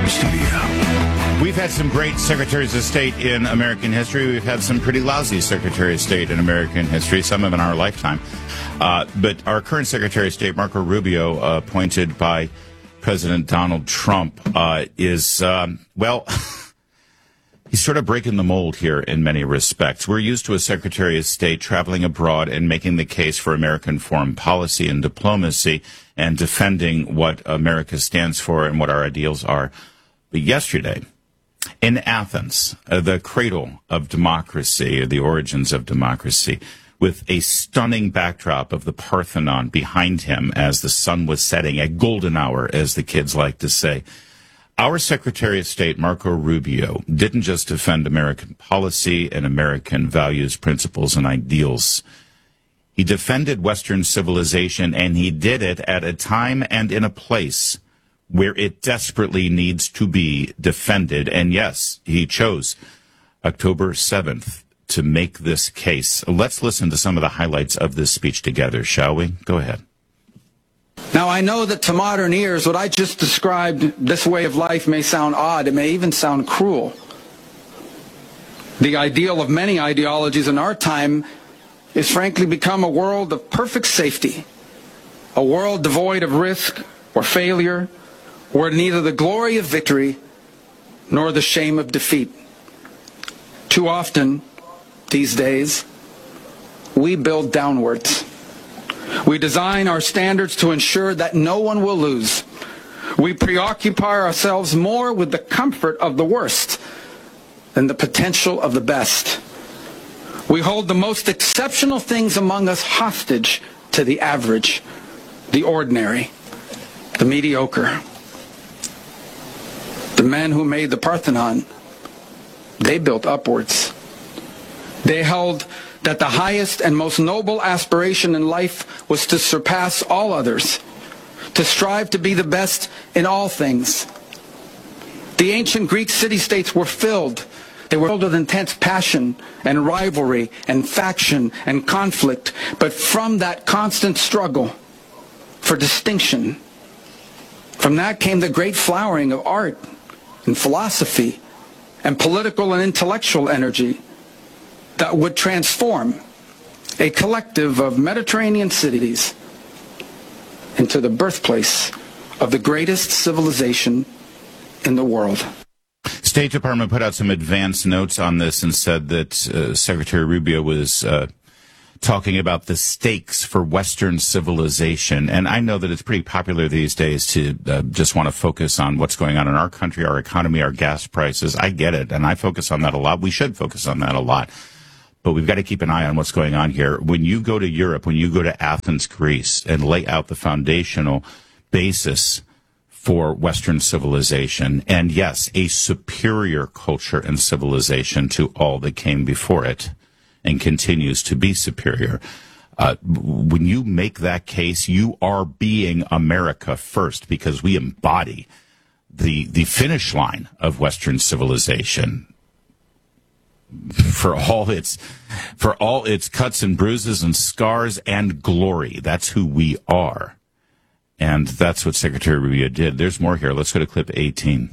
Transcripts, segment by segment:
studio. We've had some great secretaries of state in American history. We've had some pretty lousy secretary of state in American history, some of in our lifetime. But our current secretary of state, Marco Rubio, appointed by President Donald Trump, is, he's sort of breaking the mold here in many respects. We're used to a secretary of state traveling abroad and making the case for American foreign policy and diplomacy and defending what America stands for and what our ideals are. But yesterday, in Athens, the cradle of democracy, the origins of democracy, with a stunning backdrop of the Parthenon behind him as the sun was setting, a golden hour, as the kids like to say, our Secretary of State, Marco Rubio, didn't just defend American policy and American values, principles, and ideals. He defended Western civilization, and he did it at a time and in a place where it desperately needs to be defended. And yes, he chose October 7th to make this case. Let's listen to some of the highlights of this speech together, shall we? Go ahead. Now, I know that to modern ears, what I just described, this way of life, may sound odd. It may even sound cruel. The ideal of many ideologies in our time is frankly become a world of perfect safety, a world devoid of risk or failure, where neither the glory of victory nor the shame of defeat. Too often, these days, we build downwards. We design our standards to ensure that no one will lose. We preoccupy ourselves more with the comfort of the worst than the potential of the best. We hold the most exceptional things among us hostage to the average, the ordinary, the mediocre. The men who made the Parthenon, they built upwards. They held that the highest and most noble aspiration in life was to surpass all others, to strive to be the best in all things. The ancient Greek city-states were filled. They were filled with intense passion and rivalry and faction and conflict. But from that constant struggle for distinction, from that came the great flowering of art and philosophy and political and intellectual energy that would transform a collective of Mediterranean cities into the birthplace of the greatest civilization in the world. State Department put out some advance notes on this and said that Secretary Rubio was talking about the stakes for Western civilization. And I know that it's pretty popular these days to just want to focus on what's going on in our country, our economy, our gas prices. I get it, and I focus on that a lot. We should focus on that a lot. But we've got to keep an eye on what's going on here. When you go to Europe, when you go to Athens, Greece, and lay out the foundational basis for Western civilization, and yes, a superior culture and civilization to all that came before it, and continues to be superior. When you make that case, you are being America first, because we embody the finish line of Western civilization. For all its cuts and bruises and scars and glory. That's who we are. And that's what Secretary Rubio did. There's more here. Let's go to clip 18.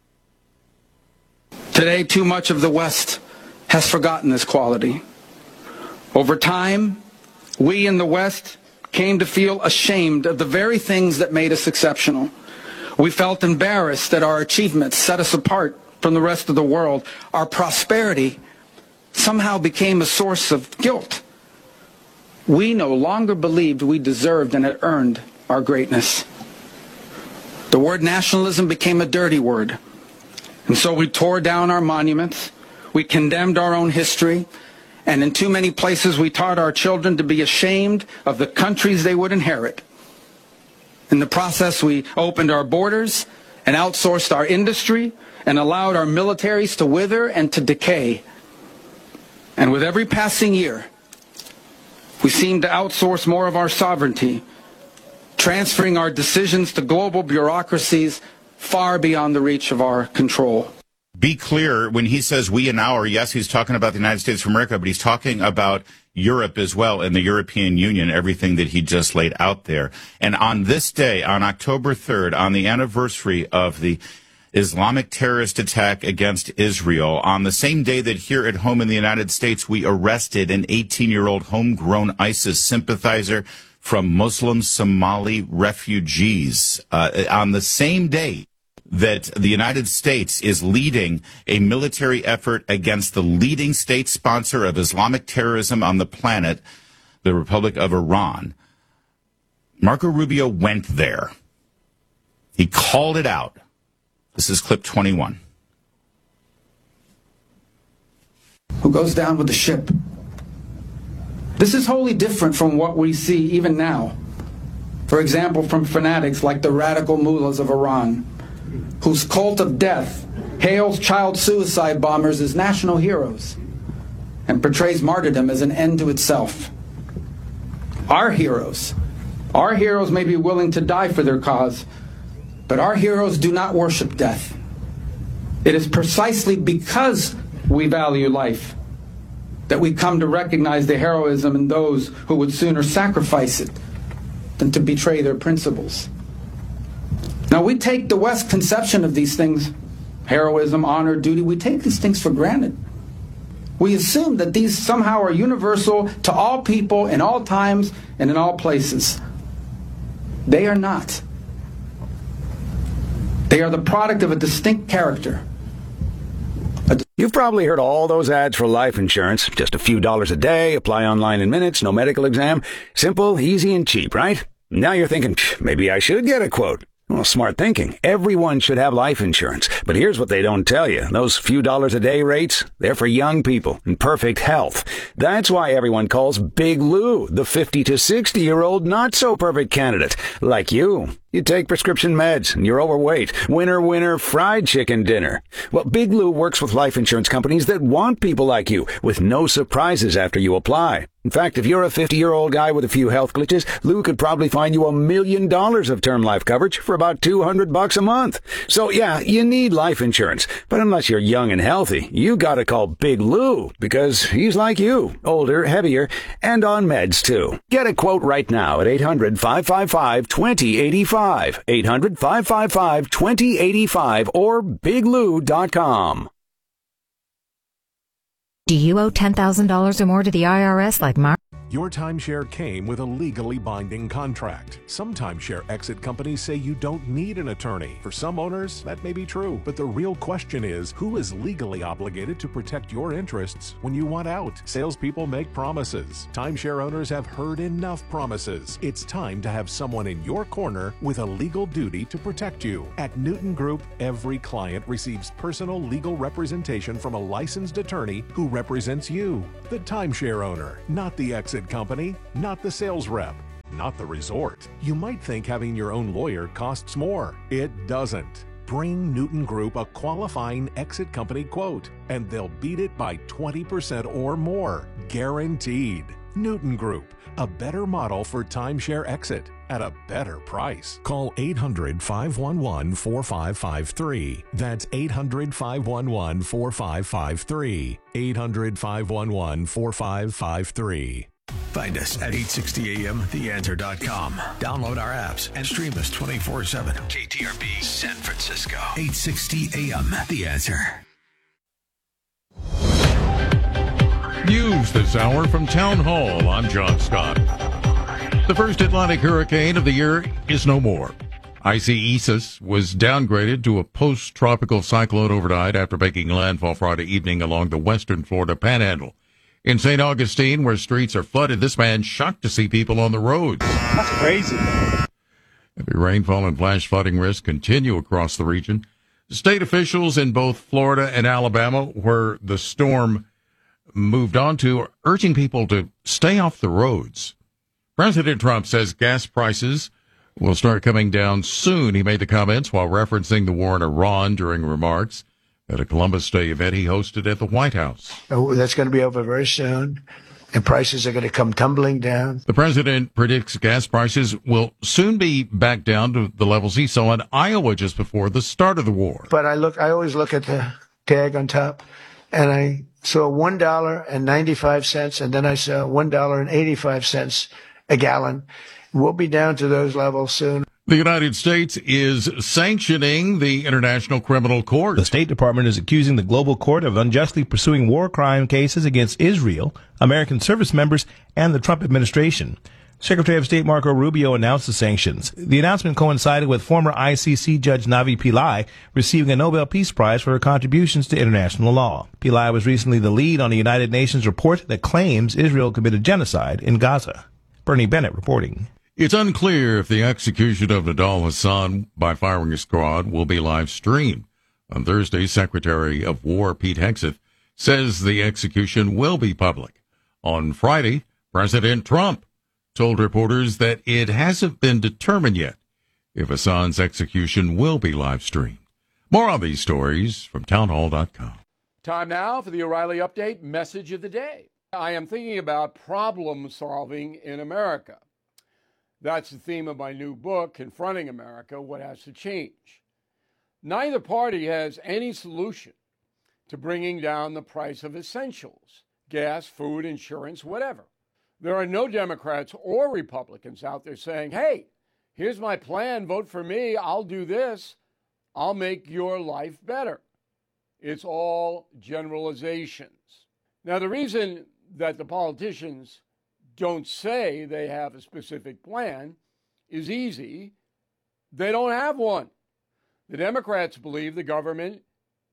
Today, too much of the West has forgotten this quality. Over time, we in the West came to feel ashamed of the very things that made us exceptional. We felt embarrassed that our achievements set us apart from the rest of the world. Our prosperity somehow became a source of guilt. We no longer believed we deserved and had earned our greatness. The word nationalism became a dirty word. And so we tore down our monuments, we condemned our own history, and in too many places we taught our children to be ashamed of the countries they would inherit. In the process, we opened our borders and outsourced our industry and allowed our militaries to wither and to decay. And with every passing year, we seem to outsource more of our sovereignty, transferring our decisions to global bureaucracies far beyond the reach of our control. Be clear, when he says we and our, yes, he's talking about the United States of America, but he's talking about Europe as well and the European Union, everything that he just laid out there. And on this day, on October 3rd, on the anniversary of the Islamic terrorist attack against Israel on the same day that here at home in the United States we arrested an 18-year-old homegrown ISIS sympathizer from Muslim Somali refugees. On the same day that the United States is leading a military effort against the leading state sponsor of Islamic terrorism on the planet, the Republic of Iran, Marco Rubio went there. He called it out. This is clip 21. Who goes down with the ship. This is wholly different from what we see even now. For example, from fanatics like the radical mullahs of Iran, whose cult of death hails child suicide bombers as national heroes and portrays martyrdom as an end to itself. Our heroes may be willing to die for their cause, but our heroes do not worship death. It is precisely because we value life that we come to recognize the heroism in those who would sooner sacrifice it than to betray their principles. Now, we take the West's conception of these things, heroism, honor, duty, we take these things for granted. We assume that these somehow are universal to all people in all times and in all places. They are not. They are the product of a distinct character. You've probably heard all those ads for life insurance. Just a few dollars a day, apply online in minutes, no medical exam. Simple, easy, and cheap, right? Now you're thinking, maybe I should get a quote. Well, smart thinking. Everyone should have life insurance. But here's what they don't tell you. Those few dollars a day rates, they're for young people in perfect health. That's why everyone calls Big Lou the 50 to 60-year-old not-so-perfect candidate. Like you. You take prescription meds and you're overweight. Winner, fried chicken dinner. Well, Big Lou works with life insurance companies that want people like you with no surprises after you apply. In fact, if you're a 50-year-old guy with a few health glitches, Lou could probably find you $1 million of term life coverage for about $200 a month. So yeah, you need life insurance. But unless you're young and healthy, you gotta call Big Lou because he's like you, older, heavier, and on meds too. Get a quote right now at 800-555-2085. 800-555-2085 or biglou.com. Do you owe $10,000 or more to the IRS like Mark? Your timeshare came with a legally binding contract. Some timeshare exit companies say you don't need an attorney. For some owners, that may be true. But the real question is, who is legally obligated to protect your interests when you want out? Salespeople make promises. Timeshare owners have heard enough promises. It's time to have someone in your corner with a legal duty to protect you. At Newton Group, every client receives personal legal representation from a licensed attorney who represents you, the timeshare owner, not the exit company, not the sales rep, not the resort. You might think having your own lawyer costs more. It doesn't. Bring Newton Group a qualifying exit company quote, and they'll beat it by 20% or more. Guaranteed. Newton Group, a better model for timeshare exit at a better price. Call 800-511-4553. That's 800-511-4553. 800-511-4553. Find us at 860amtheanswer.com. Download our apps and stream us 24/7. KTRB San Francisco. 860 AM The Answer. News this hour from Town Hall. I'm John Scott. The first Atlantic hurricane of the year is no more. Isaias was downgraded to a post-tropical cyclone overnight after making landfall Friday evening along the western Florida panhandle. In St. Augustine, where streets are flooded, this man shocked to see people on the roads. That's crazy. Heavy rainfall and flash flooding risks continue across the region. State officials in both Florida and Alabama, where the storm moved on to, are urging people to stay off the roads. President Trump says gas prices will start coming down soon. He made the comments while referencing the war in Iran during remarks at a Columbus Day event he hosted at the White House. Oh, that's going to be over very soon, and prices are going to come tumbling down. The president predicts gas prices will soon be back down to the levels he saw in Iowa just before the start of the war. But I always look at the tag on top, and I saw $1.95, and then I saw $1.85 a gallon. We'll be down to those levels soon. The United States is sanctioning the International Criminal Court. The State Department is accusing the global court of unjustly pursuing war crime cases against Israel, American service members, and the Trump administration. Secretary of State Marco Rubio announced the sanctions. The announcement coincided with former ICC Judge Navi Pillay receiving a Nobel Peace Prize for her contributions to international law. Pillay was recently the lead on a United Nations report that claims Israel committed genocide in Gaza. Bernie Bennett reporting. It's unclear if the execution of Nidal Hasan by firing squad will be live streamed. On Thursday, Secretary of War Pete Hegseth says the execution will be public. On Friday, President Trump told reporters that it hasn't been determined yet if Hasan's execution will be live streamed. More on these stories from townhall.com. Time now for the O'Reilly Update message of the day. I am thinking about problem solving in America. That's the theme of my new book, Confronting America, What Has to Change. Neither party has any solution to bringing down the price of essentials, gas, food, insurance, whatever. There are no Democrats or Republicans out there saying, hey, here's my plan, vote for me, I'll do this, I'll make your life better. It's all generalizations. Now, the reason that the politicians don't say they have a specific plan is easy. They don't have one. The Democrats believe the government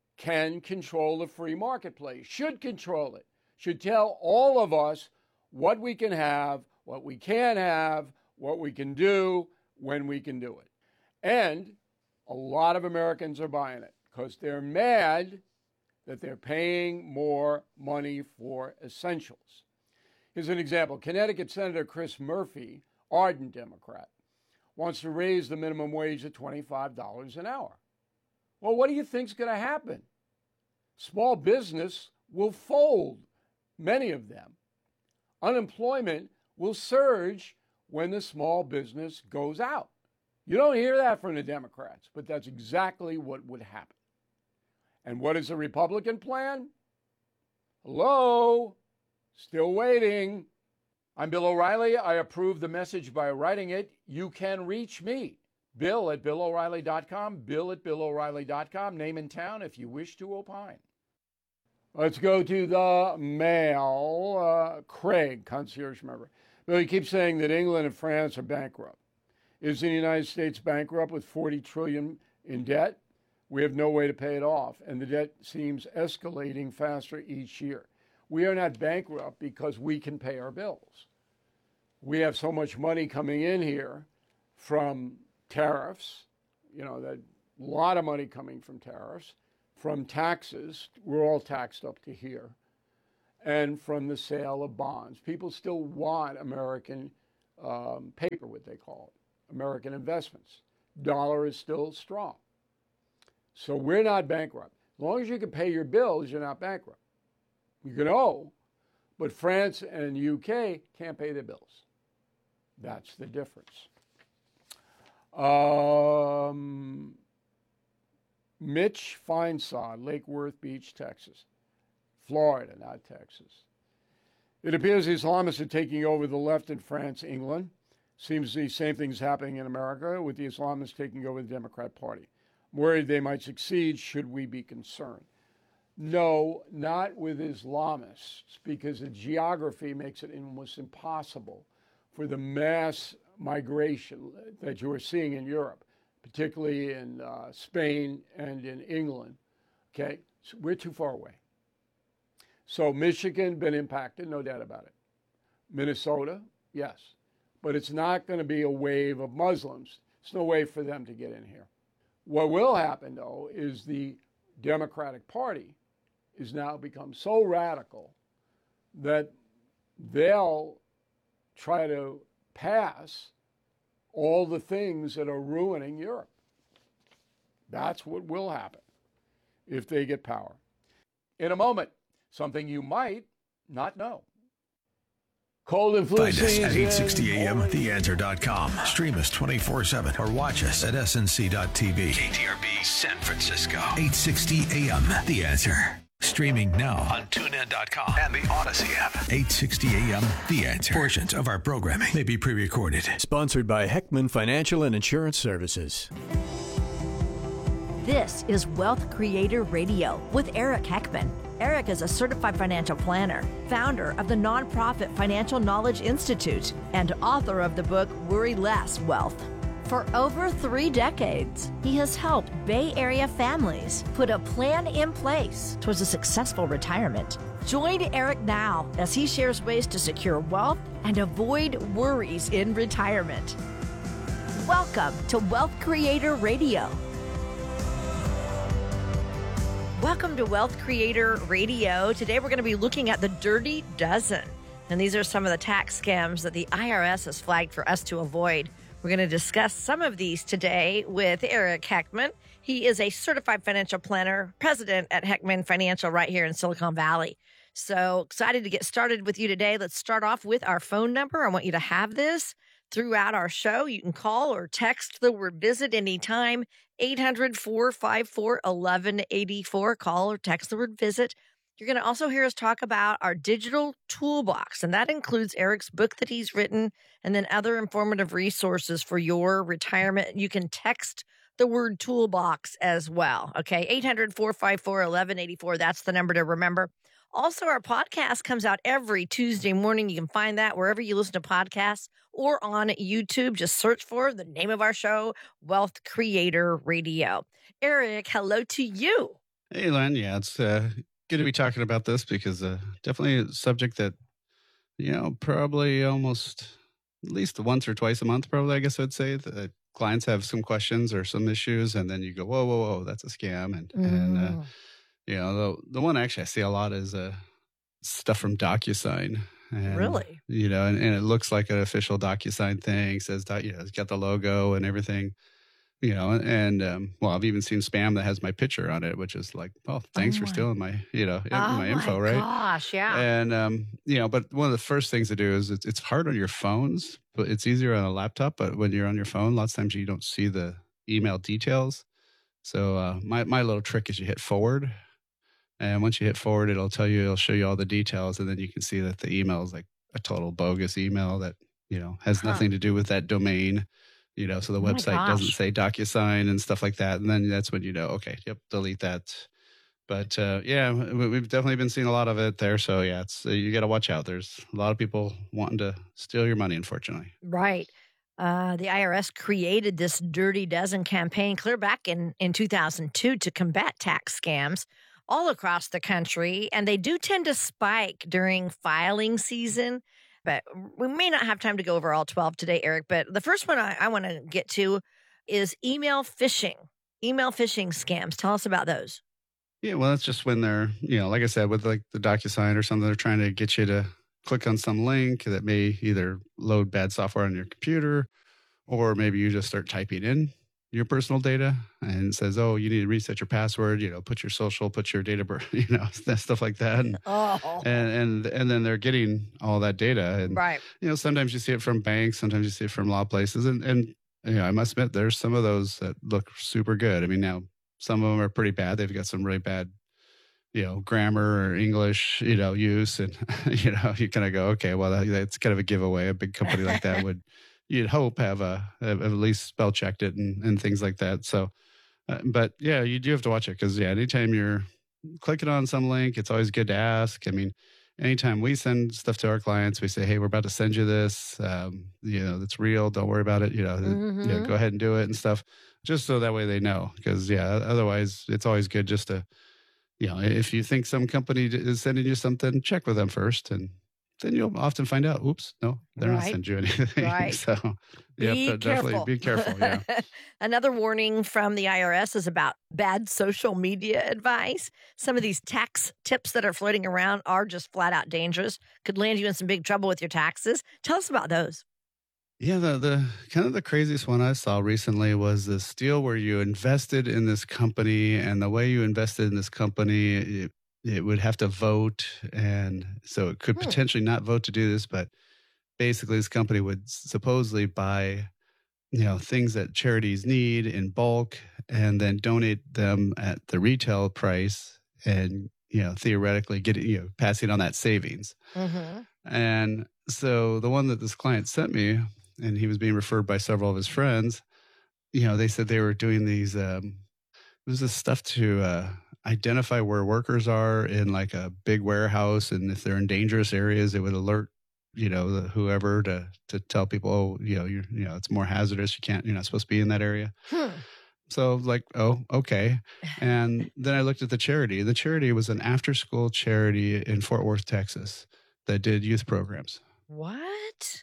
can control the free marketplace, should control it, should tell all of us what we can have, what we can't have, what we can do, when we can do it. And a lot of Americans are buying it because they're mad that they're paying more money for essentials. Here's an example. Connecticut Senator Chris Murphy, ardent Democrat, wants to raise the minimum wage to $25 an hour. Well, what do you think's going to happen? Small business will fold, many of them. Unemployment will surge when the small business goes out. You don't hear that from the Democrats, but that's exactly what would happen. And what is the Republican plan? Hello? Still waiting. I'm Bill O'Reilly. I approve the message by writing it. You can reach me, Bill at BillO'Reilly.com, Bill at BillO'Reilly.com, name and town if you wish to opine. Let's go to the mail. Craig, concierge member. Bill, you keep saying that England and France are bankrupt. Is the United States bankrupt with $40 trillion in debt? We have no way to pay it off, and the debt seems escalating faster each year. We are not bankrupt because we can pay our bills. We have so much money coming in here from tariffs, that a lot of money coming from tariffs, from taxes, we're all taxed up to here, and from the sale of bonds. People still want American paper, what they call it, American investments. Dollar is still strong. So we're not bankrupt. As long as you can pay your bills, you're not bankrupt. You can owe, but France and UK can't pay their bills. That's the difference. Mitch Feinsod, Lake Worth Beach, Texas. Florida, not Texas. It appears the Islamists are taking over the left in France, England. Seems the same thing's happening in America with the Islamists taking over the Democrat Party. I'm worried they might succeed. Should we be concerned? No, not with Islamists, because the geography makes it almost impossible for the mass migration that you are seeing in Europe, particularly in Spain and in England. Okay, so we're too far away. So Michigan, been impacted, no doubt about it. Minnesota, yes. But it's not going to be a wave of Muslims. There's no way for them to get in here. What will happen, though, is the Democratic Party is now become so radical that they'll try to pass all the things that are ruining Europe. That's what will happen if they get power. In a moment, something you might not know. Cold and flu season. Find us at 860 AM, theanswer.com. Stream us 24/7 or watch us at snc.tv. KTRB San Francisco. 860 AM, The Answer. Streaming now on TuneIn.com and the Odyssey app. 860 AM, The Answer. Portions of our programming may be pre-recorded. Sponsored by Heckman Financial and Insurance Services. This is Wealth Creator Radio with Eric Heckman. Eric is a certified financial planner, founder of the nonprofit Financial Knowledge Institute, and author of the book Worry Less Wealth. For over 3 decades, he has helped Bay Area families put a plan in place towards a successful retirement. Join Eric now as he shares ways to secure wealth and avoid worries in retirement. Welcome to Wealth Creator Radio. Welcome to Wealth Creator Radio. Today we're going to be looking at the Dirty Dozen. And these are some of the tax scams that the IRS has flagged for us to avoid. We're going to discuss some of these today with Eric Heckman. He is a certified financial planner, president at Heckman Financial right here in Silicon Valley. So excited to get started with you today. Let's start off with our phone number. I want you to have this throughout our show. You can call or text the word visit anytime, 800-454-1184. Call or text the word visit. You're going to also hear us talk about our digital toolbox, and that includes Eric's book that he's written and then other informative resources for your retirement. You can text the word toolbox as well. Okay, 800-454-1184. That's the number to remember. Also, our podcast comes out every Tuesday morning. You can find that wherever you listen to podcasts or on YouTube. Just search for the name of our show, Wealth Creator Radio. Eric, hello to you. Hey, Len. Yeah, it's good to be talking about this because definitely a subject that, probably almost at least once or twice a month, probably, I guess I'd say, that clients have some questions or some issues, and then you go, whoa, that's a scam. And the one actually I see a lot is stuff from DocuSign. And, really? And it looks like an official DocuSign thing. It says, it's got the logo and everything. I've even seen spam that has my picture on it, which is like, oh, thanks for stealing my, my info, right? Gosh, yeah. And, but one of the first things to do is it's hard on your phones, but it's easier on a laptop. But when you're on your phone, lots of times you don't see the email details. So my little trick is you hit forward. And once you hit forward, it'll show you all the details. And then you can see that the email is like a total bogus email that, has nothing to do with that domain. So the website doesn't say DocuSign and stuff like that. And then that's when delete that. But we've definitely been seeing a lot of it there. So it's you got to watch out. There's a lot of people wanting to steal your money, unfortunately. Right. The IRS created this Dirty Dozen campaign clear back in 2002 to combat tax scams all across the country. And they do tend to spike during filing season. But we may not have time to go over all 12 today, Eric. But the first one I want to get to is email phishing scams. Tell us about those. Yeah, well, that's just when they're, like I said, with like the DocuSign or something, they're trying to get you to click on some link that may either load bad software on your computer, or maybe you just start typing in your personal data and it says, oh, you need to reset your password, put your social, put your date of birth, stuff like that. And, and then they're getting all that data. And, right. Sometimes you see it from banks, sometimes you see it from law places. And I must admit, there's some of those that look super good. I mean, now some of them are pretty bad. They've got some really bad, grammar or English, use. And, you kind of go, okay, well, that's kind of a giveaway. A big company like that would, you'd hope have at least spell checked it and things like that. So, but yeah, you do have to watch it because anytime you're clicking on some link, it's always good to ask. I mean, anytime we send stuff to our clients, we say, hey, we're about to send you this, that's real. Don't worry about it. Go ahead and do it and stuff, just so that way they know. Because otherwise it's always good just to, if you think some company is sending you something, check with them first, and then you'll often find out, oops, no, they're not sending you anything. Right. So, definitely be careful. Yeah. Another warning from the IRS is about bad social media advice. Some of these tax tips that are floating around are just flat out dangerous, could land you in some big trouble with your taxes. Tell us about those. Yeah, the kind of the craziest one I saw recently was this deal where you invested in this company, and the way you invested in this company, it would have to vote, and so it could potentially not vote to do this, but basically this company would supposedly buy, things that charities need in bulk and then donate them at the retail price and theoretically passing on that savings. Mm-hmm. And so the one that this client sent me, and he was being referred by several of his friends, they said they were doing these, it was this stuff to identify where workers are in like a big warehouse. And if they're in dangerous areas, it would alert, whoever to tell people, it's more hazardous. You're not supposed to be in that area. So like, oh, okay. And then I looked at the charity. The charity was an after-school charity in Fort Worth, Texas that did youth programs. What?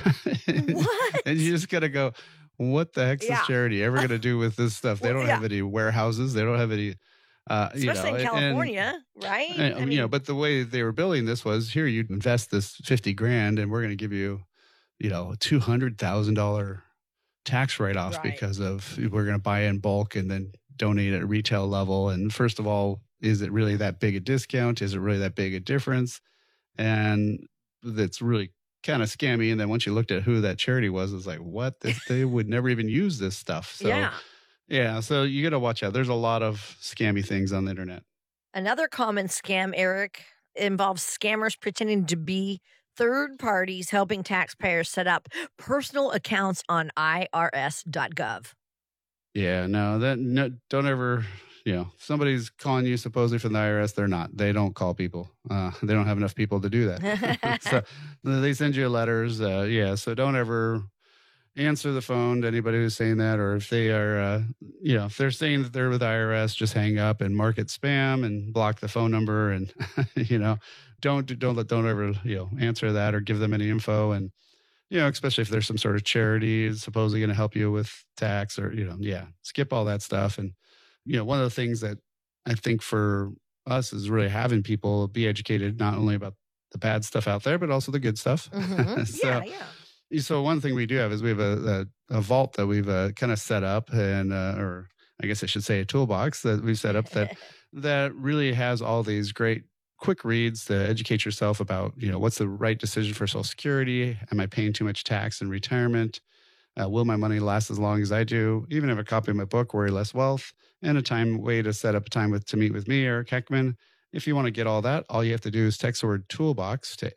What? And you just got to go, what the heck's this charity ever going to do with this stuff? They don't have any warehouses. They don't have any... especially in California, right? But the way they were billing this was, here, you invest this $50,000 and we're going to give you, a $200,000 tax write-off because of we're going to buy in bulk and then donate at a retail level. And first of all, is it really that big a discount? Is it really that big a difference? And that's really kind of scammy. And then once you looked at who that charity was, it's like, what? They would never even use this stuff. So yeah, so you got to watch out. There's a lot of scammy things on the internet. Another common scam, Eric, involves scammers pretending to be third parties helping taxpayers set up personal accounts on IRS.gov. Yeah, don't ever, somebody's calling you supposedly from the IRS. They're not. They don't call people. They don't have enough people to do that. So they send you letters. So don't ever answer the phone to anybody who's saying that, or if they are, if they're saying that they're with IRS, just hang up and mark it spam and block the phone number, and don't ever answer that or give them any info, and especially if there's some sort of charity supposedly going to help you with tax or skip all that stuff. And one of the things that I think for us is really having people be educated not only about the bad stuff out there but also the good stuff. Mm-hmm. So one thing we do have is we have a vault that we've kind of set up, and or I guess I should say a toolbox that we've set up that really has all these great quick reads to educate yourself about, what's the right decision for Social Security? Am I paying too much tax in retirement? Will my money last as long as I do? Even have a copy of my book, Worry Less Wealth, and a way to set up a time to meet with me, Eric Heckman. If you want to get all that, all you have to do is text the word toolbox to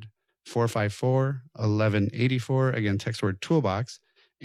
800-454-1184. Again, text the word toolbox,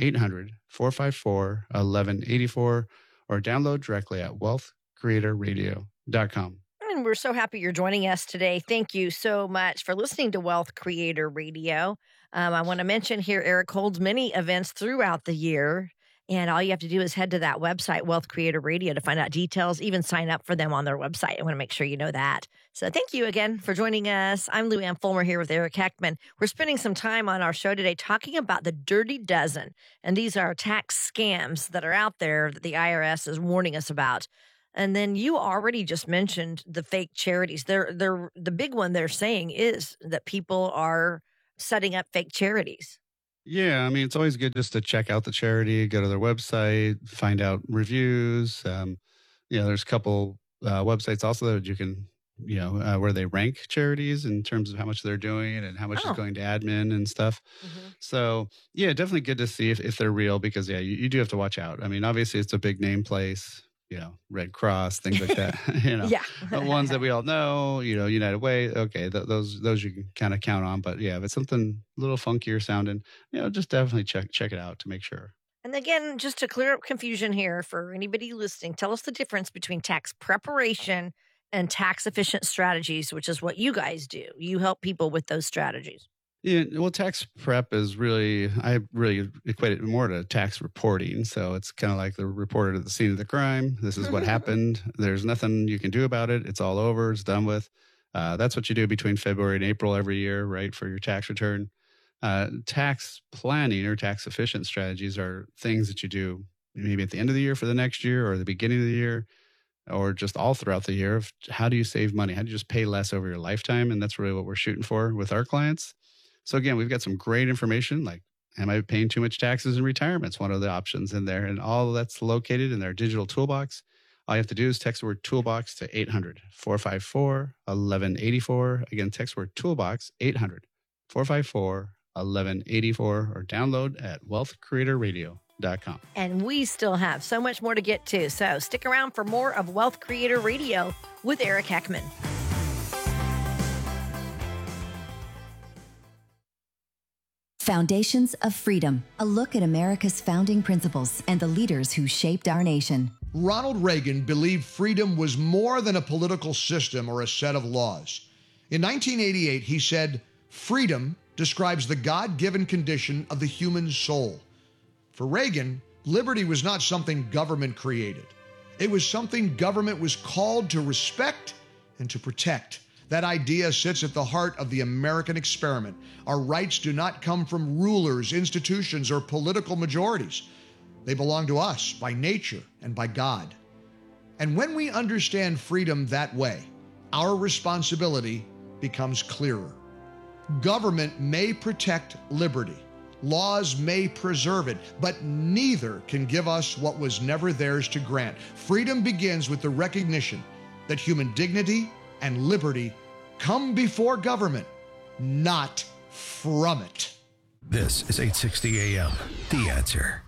800-454-1184, or download directly at wealthcreatorradio.com. And we're so happy you're joining us today. Thank you so much for listening to Wealth Creator Radio. I want to mention here, Eric holds many events throughout the year. And all you have to do is head to that website, Wealth Creator Radio, to find out details, even sign up for them on their website. I want to make sure you know that. So thank you again for joining us. I'm Lou Ann Fulmer here with Eric Heckman. We're spending some time on our show today talking about the Dirty Dozen. And these are tax scams that are out there that the IRS is warning us about. And then you already just mentioned the fake charities. They're the big one they're saying is that people are setting up fake charities. Yeah, I mean, it's always good just to check out the charity, go to their website, find out reviews. There's a couple websites also that you can, where they rank charities in terms of how much they're doing and how much is going to admin and stuff. Mm-hmm. So, yeah, definitely good to see if they're real because, you do have to watch out. I mean, obviously, it's a big name place. Red Cross, things like that. The ones that we all know, United Way. Okay, those you can kind of count on. But if it's something a little funkier sounding, just definitely check it out to make sure. And again, just to clear up confusion here for anybody listening, tell us the difference between tax preparation and tax efficient strategies, which is what you guys do. You help people with those strategies. Yeah, well, tax prep is I really equate it more to tax reporting. So it's kind of like the reporter to the scene of the crime. This is what happened. There's nothing you can do about it. It's all over. It's done with. That's what you do between February and April every year, right, for your tax return. Tax planning or tax efficient strategies are things that you do maybe at the end of the year for the next year or the beginning of the year or just all throughout the year. Of how do you save money? How do you just pay less over your lifetime? And that's really what we're shooting for with our clients. So again, we've got some great information like, am I paying too much taxes in retirement? It's one of the options in there. And all of that's located in their digital toolbox. All you have to do is text the word toolbox to 800-454-1184. Again, text the word toolbox, 800-454-1184, or download at wealthcreatorradio.com. wealthcreator.com. And we still have so much more to get to. So stick around for more of Wealth Creator Radio with Eric Heckman. Foundations of Freedom, a look at America's founding principles and the leaders who shaped our nation. Ronald Reagan believed freedom was more than a political system or a set of laws. In 1988, he said, "Freedom describes the God-given condition of the human soul." For Reagan, liberty was not something government created. It was something government was called to respect and to protect. That idea sits at the heart of the American experiment. Our rights do not come from rulers, institutions, or political majorities. They belong to us by nature and by God. And when we understand freedom that way, our responsibility becomes clearer. Government may protect liberty. Laws may preserve it, but neither can give us what was never theirs to grant. Freedom begins with the recognition that human dignity and liberty come before government, not from it. This is 860 AM, The Answer.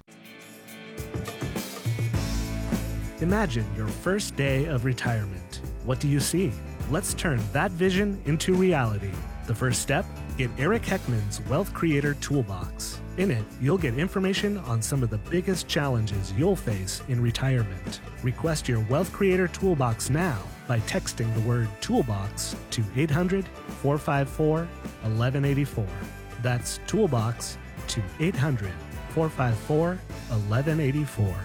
Imagine your first day of retirement. What do you see? Let's turn that vision into reality. The first step? Get Eric Heckman's Wealth Creator Toolbox. In it, you'll get information on some of the biggest challenges you'll face in retirement. Request your Wealth Creator Toolbox now by texting the word Toolbox to 800-454-1184. That's Toolbox to 800-454-1184.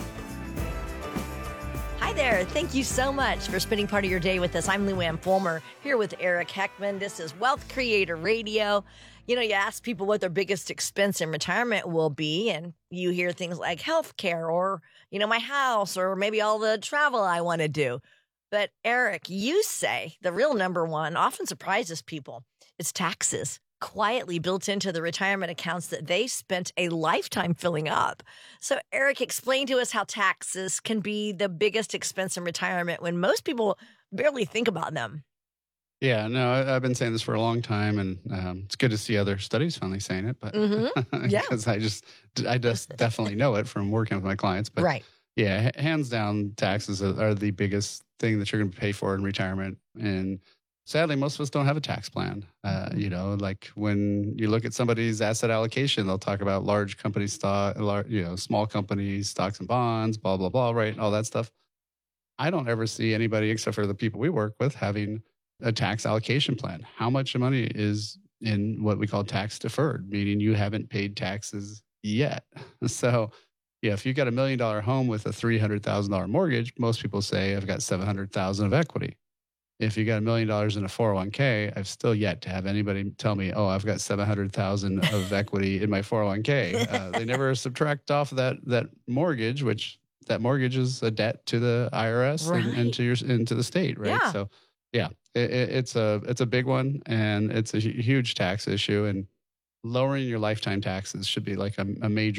Hi there. Thank you so much for spending part of your day with us. I'm Lou Ann Fulmer here with Eric Heckman. This is Wealth Creator Radio. You know, you ask people what their biggest expense in retirement will be, and you hear things like healthcare or, my house or maybe all the travel I want to do. But Eric, you say the real number one often surprises people. It's taxes, quietly built into the retirement accounts that they spent a lifetime filling up. So Eric, explain to us how taxes can be the biggest expense in retirement when most people barely think about them. Yeah, no, I've been saying this for a long time, and it's good to see other studies finally saying it. But because I just definitely know it from working with my clients. But right. Yeah, hands down, taxes are the biggest thing that you're going to pay for in retirement. And sadly, most of us don't have a tax plan. Like when you look at somebody's asset allocation, they'll talk about large company stock, small companies, stocks and bonds, blah, blah, blah, right? All that stuff. I don't ever see anybody except for the people we work with having a tax allocation plan. How much money is in what we call tax deferred, meaning you haven't paid taxes yet. So yeah, if you've got $1 million home with a $300,000 mortgage, most people say I've got $700,000 of equity. If you got $1 million in a 401k, I've still yet to have anybody tell me, oh, I've got $700,000 of equity in my 401k. They never subtract off that mortgage, which that mortgage is a debt to the IRS and to the state, right? Yeah. So yeah, it's a big one, and it's a huge tax issue, and lowering your lifetime taxes should be like a major